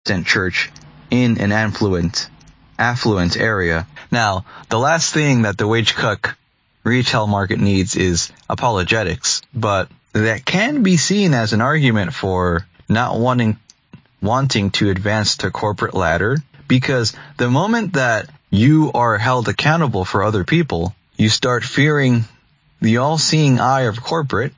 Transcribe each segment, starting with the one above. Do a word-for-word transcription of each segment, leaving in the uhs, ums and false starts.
church in an affluent, affluent area. Now, the last thing that the wage cuck retail market needs is apologetics, but that can be seen as an argument for not wanting wanting to advance the corporate ladder, because the moment that you are held accountable for other people, you start fearing the all-seeing eye of corporate,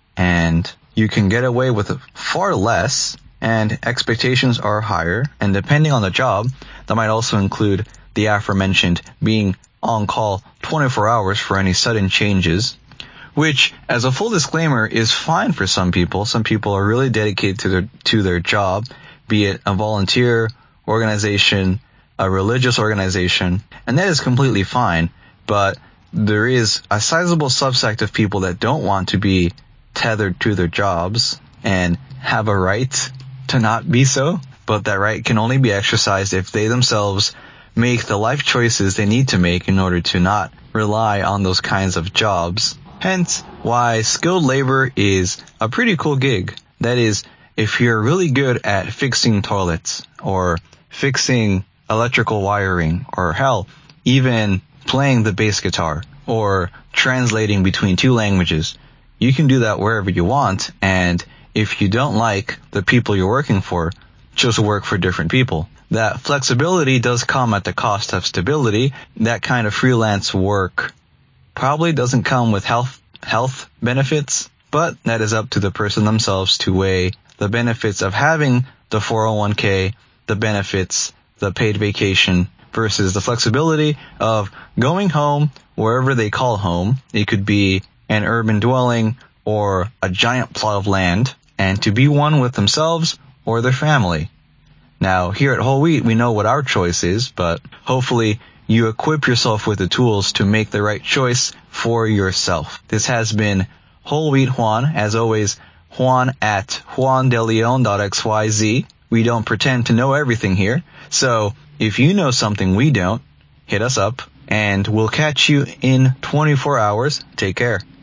and you can get away with far less, and expectations are higher, and depending on the job, that might also include the aforementioned being on call twenty-four hours for any sudden changes, which, as a full disclaimer, is fine for some people. Some people are really dedicated to their to their job, be it a volunteer organization, a religious organization, and that is completely fine. But there is a sizable subsect of people that don't want to be tethered to their jobs and have a right to not be so, but that right can only be exercised if they themselves make the life choices they need to make in order to not rely on those kinds of jobs. Hence why skilled labor is a pretty cool gig. That is, if you're really good at fixing toilets or fixing electrical wiring, or hell, even playing the bass guitar or translating between two languages, you can do that wherever you want. And if you don't like the people you're working for, just work for different people. That flexibility does come at the cost of stability. That kind of freelance work probably doesn't come with health health benefits, but that is up to the person themselves to weigh the benefits of having the four oh one k, the benefits, the paid vacation, versus the flexibility of going home wherever they call home. It could be an urban dwelling or a giant plot of land, and to be one with themselves or their family. Now, here at Whole Wheat, we know what our choice is, but hopefully you equip yourself with the tools to make the right choice for yourself. This has been Whole Wheat Juan. As always, Juan at juan de leon dot x y z. We don't pretend to know everything here, so if you know something we don't, hit us up, and we'll catch you in twenty-four hours. Take care.